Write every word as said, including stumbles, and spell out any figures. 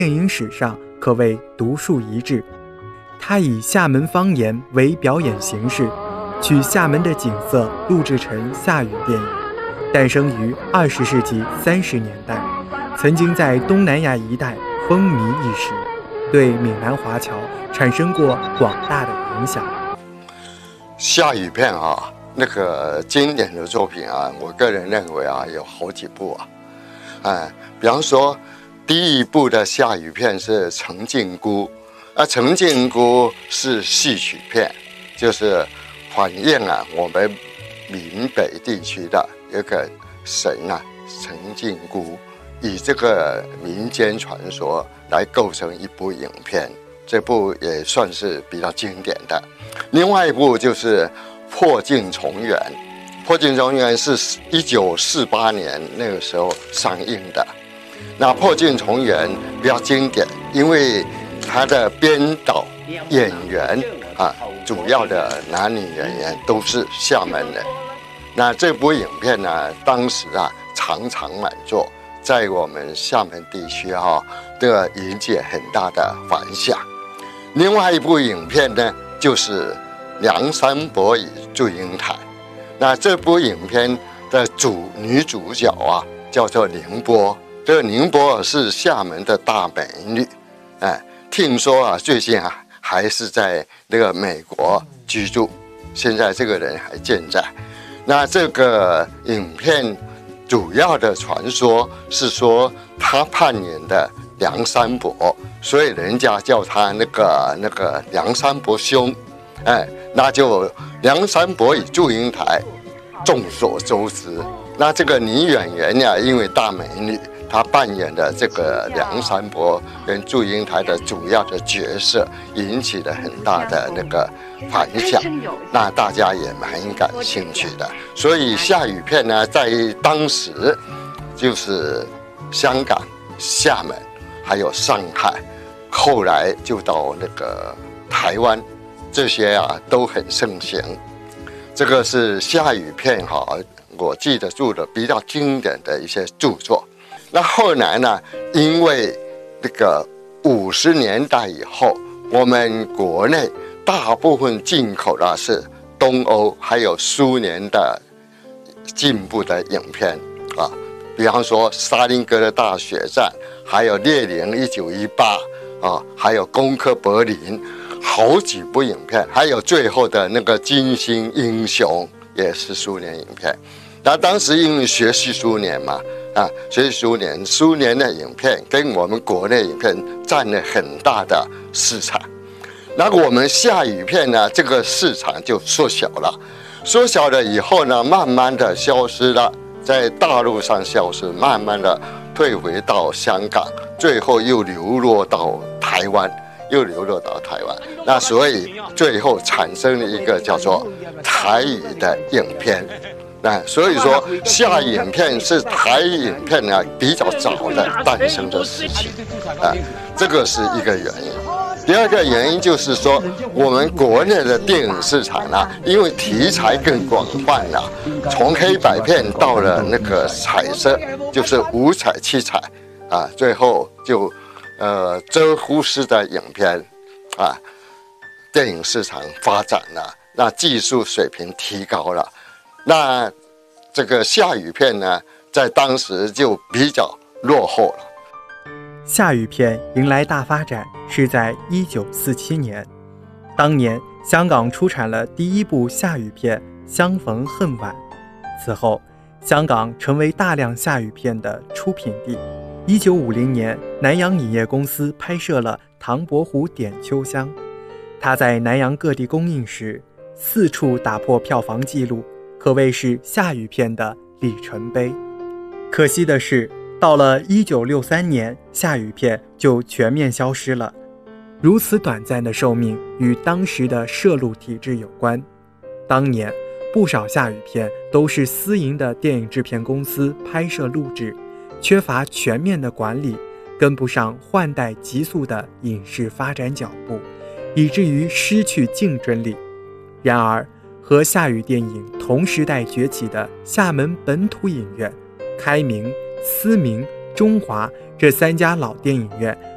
电影史上可谓独树一帜。他以厦门方言为表演形式，取厦门的景色录制成厦语电影，诞生于二十世纪三十年代，曾经在东南亚一带风靡一时，对闽南华侨产生过广大的影响。 厦语片啊，那个经典的作品啊，我个人认为啊，有好几部啊，哎，比方说第一部的厦语片是《陈靖姑》，啊，《陈靖姑》是戏曲片，就是反映啊我们闽北地区的一个神啊陈靖姑，以这个民间传说来构成一部影片，这部也算是比较经典的。另外一部就是《破镜重圆》，《破镜重圆》是一九四八年那个时候上映的。那《破镜重圆》比较经典，因为它的编导、演员啊，主要的男女演员都是厦门人。那这部影片呢，当时啊场场满座，在我们厦门地区哈、啊，的引起很大的反响。另外一部影片呢，就是《梁山伯与祝英台》。那这部影片的主女主角啊，叫做宁波。这个宁波是厦门的大美女，哎，听说啊，最近啊还是在那个美国居住，现在这个人还健在。那这个影片主要的传说是说，他扮演的梁山伯，所以人家叫他那个那个梁山伯兄，哎，那就梁山伯与祝英台，众所周知。那这个女演员呀，因为大美女，她扮演的这个梁山伯跟祝英台的主要的角色，引起了很大的那个反响，那大家也蛮感兴趣的。所以厦语片呢，在当时就是香港、厦门还有上海，后来就到那个台湾，这些啊都很盛行。这个是厦语片哈，我记得住的比较经典的一些著作。那后来呢，因为这个五十年代以后，我们国内大部分进口的是东欧还有苏联的进步的影片啊，比方说《沙林格的大血战》，还有《列宁一九一八》啊，还有《攻克柏林》，好几部影片，还有最后的那个《金星英雄》也是苏联影片。那当时因为学习苏联嘛，啊，学习苏联，苏联的影片跟我们国内影片占了很大的市场。那我们厦语片呢，这个市场就缩小了，缩小了以后呢，慢慢的消失了，在大陆上消失，慢慢的退回到香港，最后又流落到台湾，又流落到台湾。那所以最后产生了一个叫做台语的影片。那所以说，厦语影片是台语影片呢比较早的诞生的事情，啊，这个是一个原因。第二个原因就是说，我们国内的电影市场呢，因为题材更广泛了，从黑白片到了那个彩色，就是五彩七彩，啊，最后就呃遮忽式的影片，啊，电影市场发展了，那技术水平提高了。那这个厦语片呢，在当时就比较落后了。 厦语片迎来大发展是在一九四七年，当年香港出产了第一部厦语片《相逢恨晚》，此后香港成为大量厦语片的出品地。一九五零年，南洋影业公司拍摄了《唐伯虎点秋香》，它在南洋各地公映时，四处打破票房纪录，可谓是厦语片的里程碑。可惜的是，到了一九六三年，厦语片就全面消失了。如此短暂的寿命与当时的摄录体制有关。当年不少厦语片都是私营的电影制片公司拍摄录制，缺乏全面的管理，跟不上换代急速的影视发展脚步，以至于失去竞争力。然而和厦语电影同时代崛起的厦门本土影院、开明、思明、中华这三家老电影院，